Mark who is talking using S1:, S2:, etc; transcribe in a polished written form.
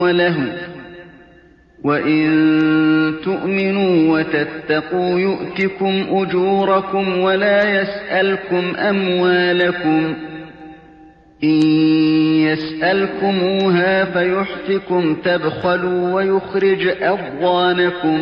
S1: وله وإن تؤمنوا وتتقوا يؤتكم أجوركم ولا يسألكم أموالكم إن يسألكموها فيحفكم تبخلوا ويخرج أضغانكم